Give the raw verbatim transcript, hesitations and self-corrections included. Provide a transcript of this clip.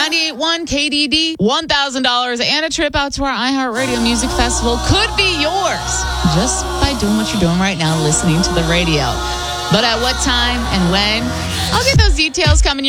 ninety-eight point one K D D, one thousand dollars and a trip out to our iHeartRadio Music Festival could be yours just by doing what you're doing right now, listening to the radio. But at what time and when? I'll get those details coming